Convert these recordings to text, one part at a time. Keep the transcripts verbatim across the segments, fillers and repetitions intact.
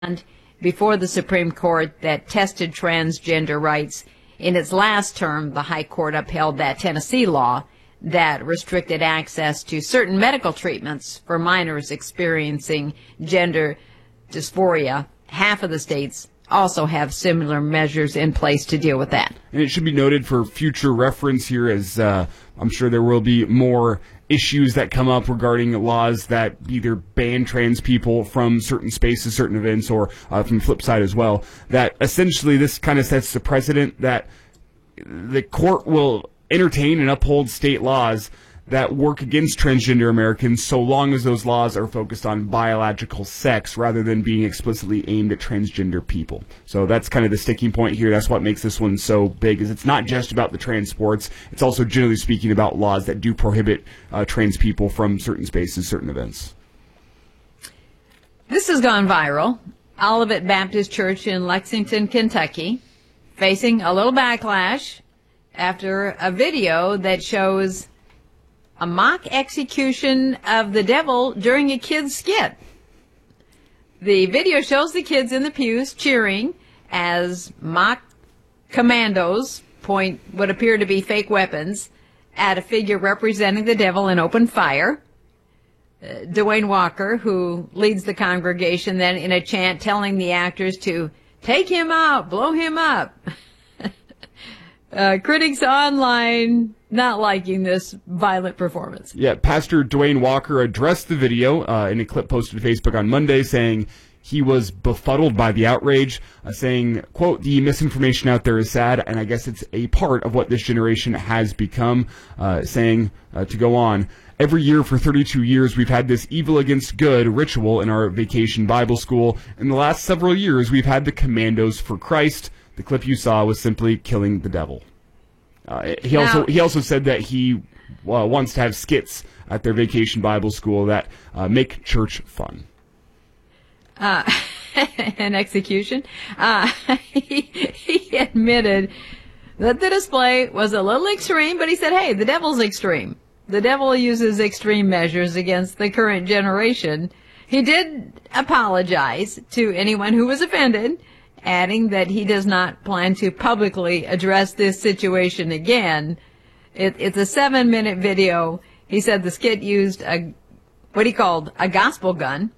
before the Supreme Court that tested transgender rights. In its last term, the High Court upheld that Tennessee law that restricted access to certain medical treatments for minors experiencing gender dysphoria. Half of the states also have similar measures in place to deal with that. And it should be noted for future reference here, as uh, I'm sure there will be more issues that come up regarding laws that either ban trans people from certain spaces, certain events, or uh, from the flip side as well, that essentially this kind of sets the precedent that the court will entertain and uphold state laws that work against transgender Americans so long as those laws are focused on biological sex rather than being explicitly aimed at transgender people. So that's kind of the sticking point here. That's what makes this one so big, is it's not just about the trans sports. It's also, generally speaking, about laws that do prohibit uh, trans people from certain spaces, certain events. This has gone viral. Olivet Baptist Church in Lexington, Kentucky, facing a little backlash after a video that shows a mock execution of the devil during a kid's skit. The video shows the kids in the pews cheering as mock commandos point what appear to be fake weapons at a figure representing the devil in open fire. Uh, Dwayne Walker, who leads the congregation, then in a chant telling the actors to take him out, blow him up. Uh, critics online not liking this violent performance. Yeah, Pastor Dwayne Walker addressed the video uh, in a clip posted to Facebook on Monday, saying he was befuddled by the outrage, uh, saying, quote, "The misinformation out there is sad, and I guess it's a part of what this generation has become," uh, saying, uh, to go on, "Every year for thirty-two years, we've had this evil against good ritual in our Vacation Bible School. In the last several years, we've had the Commandos for Christ. The clip you saw was simply killing the devil." Uh, he now, also he also said that he uh, wants to have skits at their Vacation Bible School that uh, make church fun. Uh, an execution. Uh, he, he admitted that the display was a little extreme, but he said, hey, the devil's extreme. The devil uses extreme measures against the current generation. He did apologize to anyone who was offended, adding that he does not plan to publicly address this situation again. It, it's a seven-minute video. He said the skit used a what he called a gospel gun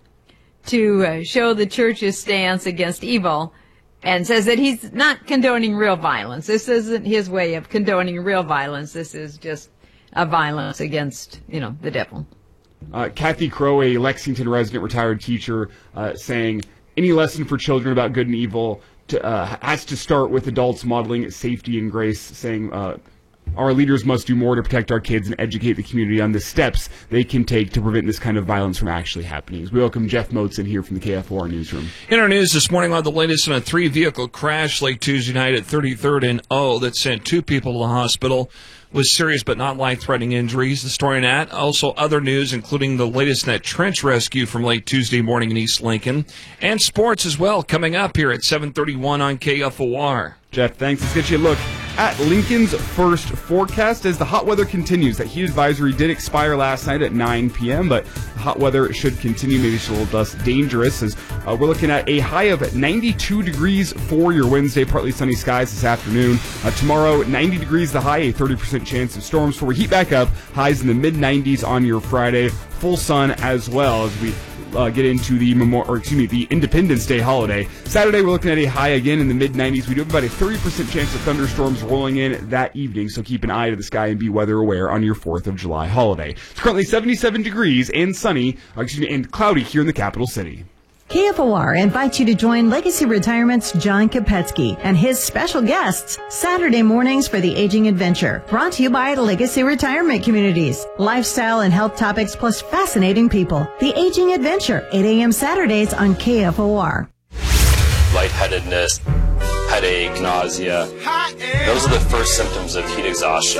to uh, show the church's stance against evil, and says that he's not condoning real violence. This isn't his way of condoning real violence. This is just a violence against, you know, the devil. Uh, Kathy Crow, a Lexington resident retired teacher, uh, saying, "Any lesson for children about good and evil to, uh, has to start with adults modeling safety and grace," saying, uh, "Our leaders must do more to protect our kids and educate the community on the steps they can take to prevent this kind of violence from actually happening." We welcome Jeff Motzen here from the K F O R newsroom. In our news this morning, on the latest in a three-vehicle crash late Tuesday night at thirty-third and O that sent two people to the hospital with serious but not life-threatening injuries. The story in that. Also other news, including the latest in that trench rescue from late Tuesday morning in East Lincoln. And sports as well, coming up here at seven thirty-one on K F O R. Jeff, thanks. Let's get you a look at Lincoln's first forecast as the hot weather continues. That heat advisory did expire last night at nine p.m., but the hot weather should continue, maybe it's a little less dangerous, as uh, we're looking at a high of ninety-two degrees for your Wednesday, partly sunny skies this afternoon. Uh, tomorrow, ninety degrees the high, a thirty percent chance of storms. Before we heat back up, highs in the mid nineties on your Friday. Full sun as well as we Uh, get into the Memorial, or excuse me, the Independence Day holiday. Saturday, we're looking at a high again in the mid nineties. We do have about a thirty percent chance of thunderstorms rolling in that evening, so keep an eye to the sky and be weather aware on your fourth of July holiday. It's currently seventy-seven degrees and sunny, or excuse me, and cloudy here in the capital city. K F O R invites you to join Legacy Retirement's John Kopetsky and his special guests Saturday mornings for the Aging Adventure, brought to you by Legacy Retirement Communities. Lifestyle and health topics plus fascinating people. The Aging Adventure, eight a.m. Saturdays on K F O R. Lightheadedness, headache, nausea. Those are the first symptoms of heat exhaustion.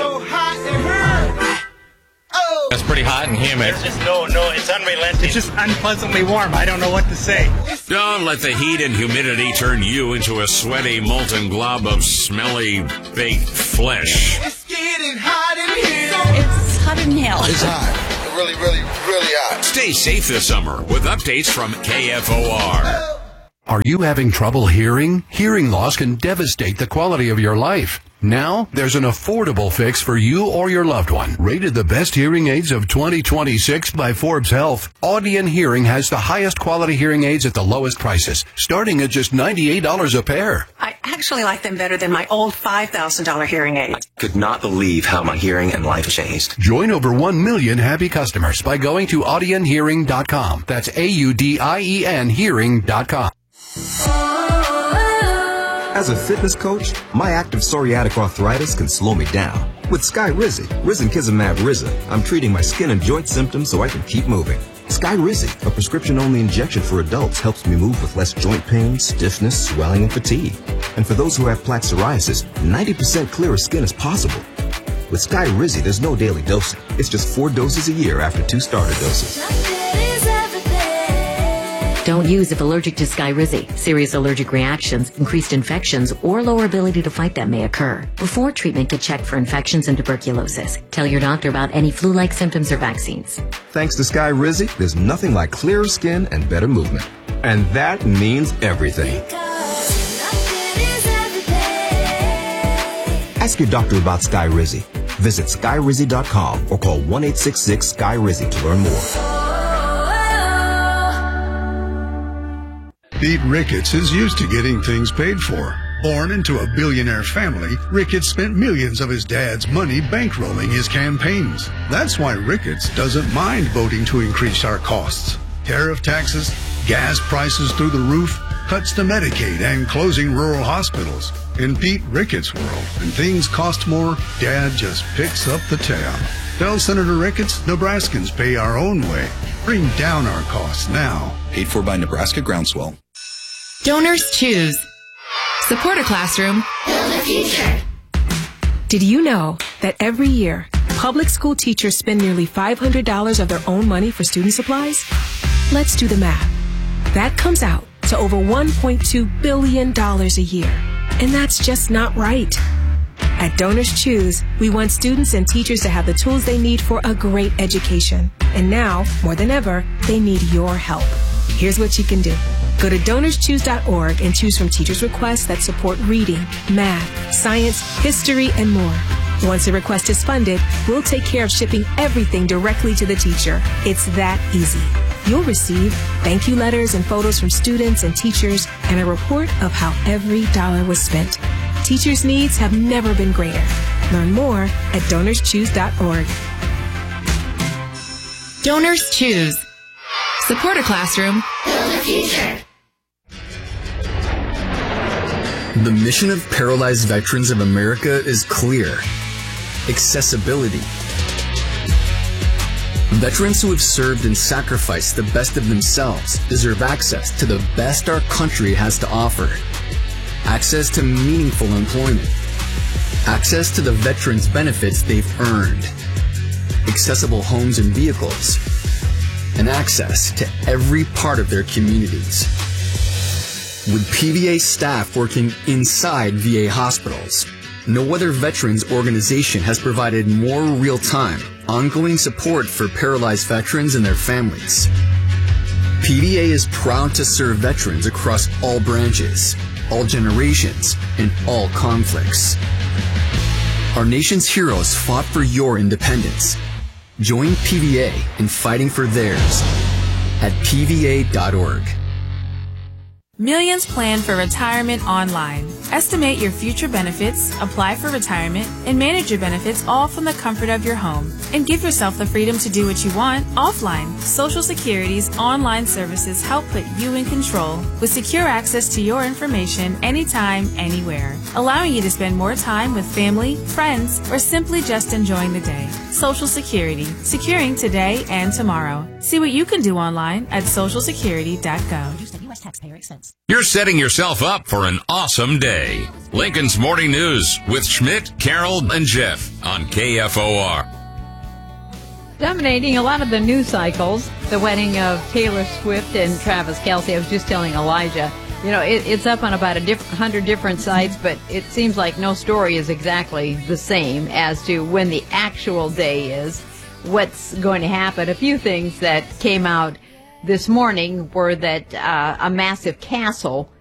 It's pretty hot and humid. There's just no, no, it's unrelenting. It's just unpleasantly warm. I don't know what to say. Don't let the heat and humidity turn you into a sweaty, molten glob of smelly, baked flesh. It's getting hot in here. It's hot in hell. It's hot. Really, really, really hot. Stay safe this summer with updates from K F O R. Are you having trouble hearing? Hearing loss can devastate the quality of your life. Now, there's an affordable fix for you or your loved one. Rated the best hearing aids of twenty twenty-six by Forbes Health, Audion Hearing has the highest quality hearing aids at the lowest prices, starting at just ninety-eight dollars a pair. I actually like them better than my old five thousand dollars hearing aid. I could not believe how my hearing and life changed. Join over one million happy customers by going to audion hearing dot com. That's A U D I E N hearing dot com. As a fitness coach, my active psoriatic arthritis can slow me down. With Skyrizi, Risankizumab Riza, I'm treating my skin and joint symptoms so I can keep moving. Skyrizi, a prescription-only injection for adults, helps me move with less joint pain, stiffness, swelling, and fatigue. And for those who have plaque psoriasis, ninety percent clearer skin is possible. With Skyrizi, there's no daily dosing. It's just four doses a year after two starter doses. Don't use if allergic to Skyrizi. Serious allergic reactions, increased infections, or lower ability to fight them may occur. Before treatment, get checked for infections and tuberculosis. Tell your doctor about any flu-like symptoms or vaccines. Thanks to Skyrizi, there's nothing like clearer skin and better movement. And that means everything. Ask your doctor about Skyrizi. Visit Skyrizi dot com or call one eight six six Sky Rizi to learn more. Pete Ricketts is used to getting things paid for. Born into a billionaire family, Ricketts spent millions of his dad's money bankrolling his campaigns. That's why Ricketts doesn't mind voting to increase our costs. Tariff taxes, gas prices through the roof, cuts to Medicaid, and closing rural hospitals. In Pete Ricketts' world, when things cost more, Dad just picks up the tab. Tell Senator Ricketts, Nebraskans pay our own way. Bring down our costs now. Paid for by Nebraska Groundswell. Donors choose. Support a classroom. Build a future. Did you know that every year, public school teachers spend nearly five hundred dollars of their own money for student supplies? Let's do the math. That comes out to over one point two billion dollars a year. And that's just not right. At Donors Choose, we want students and teachers to have the tools they need for a great education. And now, more than ever, they need your help. Here's what you can do. Go to donors choose dot org and choose from teachers' requests that support reading, math, science, history, and more. Once a request is funded, we'll take care of shipping everything directly to the teacher. It's that easy. You'll receive thank you letters and photos from students and teachers and a report of how every dollar was spent. Teachers' needs have never been greater. Learn more at donors choose dot org. Donors Choose. Support a classroom. Build a future. The mission of Paralyzed Veterans of America is clear. Accessibility. Veterans who have served and sacrificed the best of themselves deserve access to the best our country has to offer. Access to meaningful employment. Access to the veterans' benefits they've earned. Accessible homes and vehicles. And access to every part of their communities. With P V A staff working inside V A hospitals, no other veterans organization has provided more real-time, ongoing support for paralyzed veterans and their families. P V A is proud to serve veterans across all branches, all generations, and all conflicts. Our nation's heroes fought for your independence. Join P V A in fighting for theirs at P V A dot org. Millions plan for retirement online. Estimate your future benefits, apply for retirement, and manage your benefits all from the comfort of your home. And give yourself the freedom to do what you want offline. Social Security's online services help put you in control with secure access to your information anytime, anywhere, allowing you to spend more time with family, friends, or simply just enjoying the day. Social Security, securing today and tomorrow. See what you can do online at social security dot gov. You're setting yourself up for an awesome day. Lincoln's Morning News with Schmidt, Carroll, and Jeff on K F O R. Dominating a lot of the news cycles, the wedding of Taylor Swift and Travis Kelce. I was just telling Elijah, you know, it, it's up on about a diff- hundred different sites, but it seems like no story is exactly the same as to when the actual day is, what's going to happen. A few things that came out this morning were that uh, a massive castle